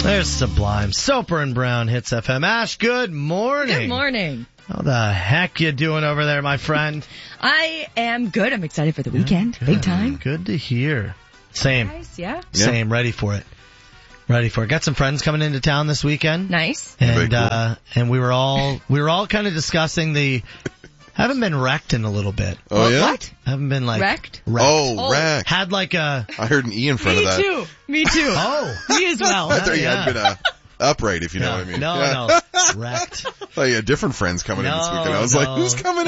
There's Sublime. Soper and Brown hits FM. Ash, good morning. Good morning. How the heck you doing over there, my friend? I am good. I'm excited for the weekend. Good. Big time. Good to hear. Same. Nice, yeah. Same. Ready for it. Got some friends coming into town this weekend. Nice. And, cool. And we were all kind of discussing haven't been wrecked in a little bit. Oh, yeah? What? Haven't been like Wrecked? Oh, wrecked. Had like a I heard an E in front of that. Me too. oh Me as well. I thought you yeah. had been upright, if you know what I mean. No, wrecked. Oh, you had different friends coming in this weekend. I was like, who's coming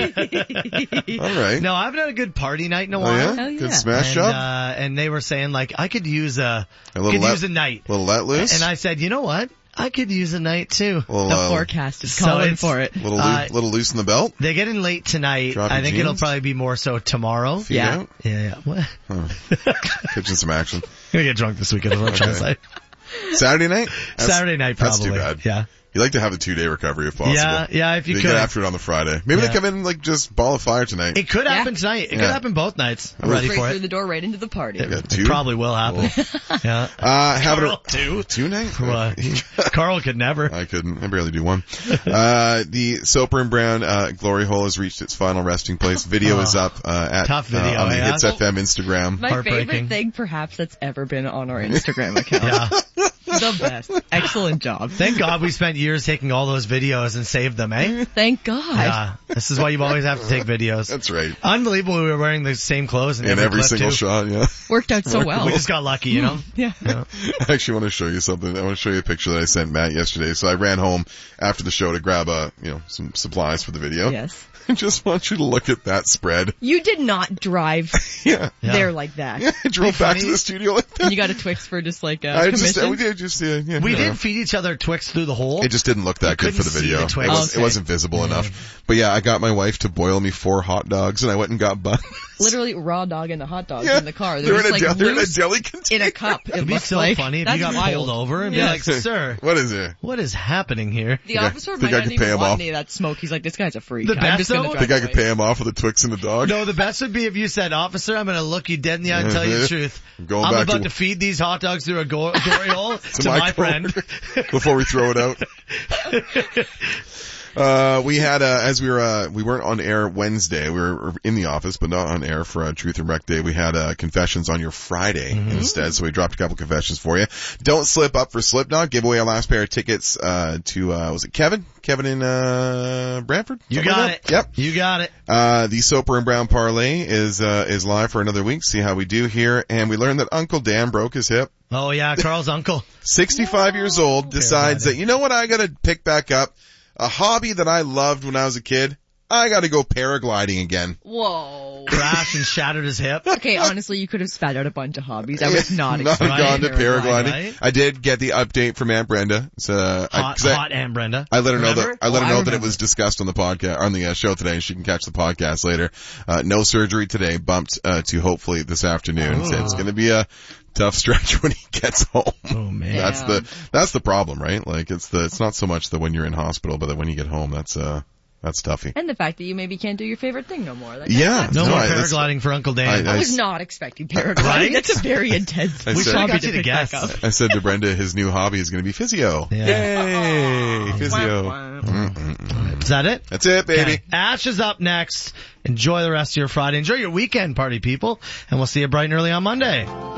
in? All right. No, I haven't had a good party night in a Oh, while. yeah? Hell yeah. Good smash and, up? And they were saying like I could use a night. A little let loose? And I said, you know what? I could use a night too. Little, The forecast is so calling it's- for it. little loose in the belt? They get in late tonight. Dropping I think jeans? it'll probably be more so tomorrow. Feet Yeah. out? Yeah. What? Catching some action. Gonna get drunk this weekend. Is what I'm trying to say. Saturday night? Saturday night, probably. That's too bad. Yeah. You like to have a 2-day recovery if possible. Yeah. If you They could. get after it on the Friday. Maybe Yeah. they come in like just ball of fire tonight. It could happen tonight. It could Yeah. happen both nights. I'm Right ready Right for through it. the door, right into the party. Yeah, It two? probably will happen. Yeah. Have Carl, it two? two night? Carl could never. I couldn't. I barely do one. The Soper and Brown Glory Hole has reached its final resting place. Video is up at Tough video, on the yeah. Hits FM Instagram. My Heartbreaking. favorite thing perhaps that's ever been on our Instagram account. Yeah. The best. Excellent job. Thank God we spent years taking all those videos and saved them, eh? Thank God. Yeah. This is why you always have to take videos. That's right. Unbelievable we were wearing the same clothes in In every clip, single too. shot, yeah. Worked out so well. We just got lucky, you know? Yeah. I actually want to show you something. I want to show you a picture that I sent Matt yesterday. So I ran home after the show to grab some supplies for the video. Yes. I just want you to look at that spread. You did not drive Yeah. there like that. Yeah, I drove back to funny? the studio like that. And you got a Twix for just like a We commission? did We did feed each other Twix through the hole. It just didn't look that good for the couldn't see video. the Twix. It wasn't visible enough. But yeah, I got my wife to boil me 4 hot dogs and I went and got buns. Literally raw dog and the hot dogs Yeah. in the car. They're just in a loose deli container. in a cup. It'd be looks so like. funny if That's you got wild. pulled over and Yeah. be like, sir, What is it? what is happening here? The I- officer think might I not could even pay him want off. any of that smoke. He's like, this guy's a freak. The I'm best just gonna though- drive Think I away. could pay him off with the Twix and the dog? No, the best would be if you said, officer, I'm going to look you dead in the eye and tell you the truth. I'm going I'm back about to- to feed these hot dogs through a glory hole to my friend. Before we throw it out. We had, we weren't on air Wednesday. We were in the office, but not on air for Truth and Rec Day. We had, confessions on your Friday instead, so we dropped a couple confessions for you. Don't slip up for Slipknot. Give away a last pair of tickets, to, was it Kevin? Kevin in, Brantford? You Something got like it. that? Yep. You got it. The Soper and Brown parlay is live for another week. See how we do here. And we learned that Uncle Dan broke his hip. Oh yeah, Carl's uncle. 65 years old, decides that, you know what I gotta pick back up? A hobby that I loved when I was a kid. I gotta go paragliding again. Whoa. Crashed and shattered his hip. Okay, honestly, you could have spat out a bunch of hobbies. I was not Not expecting gone to paragliding. right? I did get the update from Aunt Brenda. It's, Hot Aunt Brenda. I let her know Remember? that, I let her I know that it remember. was discussed on the podcast, on the show today, and she can catch the podcast later. No surgery today, bumped, to hopefully this afternoon. So it's gonna be a tough stretch when he gets home. Oh man. That's the problem, right? Like it's not so much that when you're in hospital, but that when you get home, that's toughy. And the fact that you maybe can't do your favorite thing no more. That Yeah. No more that's- paragliding for Uncle Dan. I was not expecting paragliding. Right? That's a very intense I we said- should have hobby got you to pick back guess. up. I said to Brenda, his new hobby is going to be physio. Yeah. Yay! Physio. Is that it? That's it, baby. Okay. Ash is up next. Enjoy the rest of your Friday. Enjoy your weekend party, people. And we'll see you bright and early on Monday.